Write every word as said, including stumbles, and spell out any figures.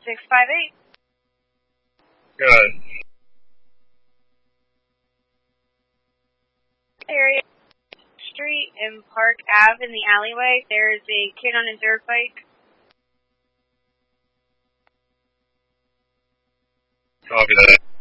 six five eight. Good. Area Street and Park Ave in the alleyway. There's a kid on a dirt bike. Copy that.